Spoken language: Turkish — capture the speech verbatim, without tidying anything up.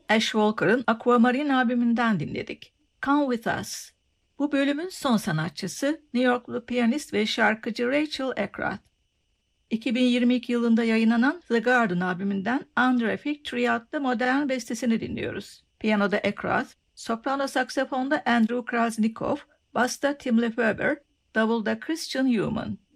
Ash Walker'ın Aquamarine albümünden dinledik. Come With Us. Bu bölümün son sanatçısı New Yorklu piyanist ve şarkıcı Rachel Eckroth. iki bin yirmi iki yılında yayınlanan The Garden albümünden Under a Fig Tree adlı modern bestesini dinliyoruz. Piyanoda Eckroth, soprano saksafonda Andrew Krasnikov, basta Tim Lefebvre, davulda Christian Human.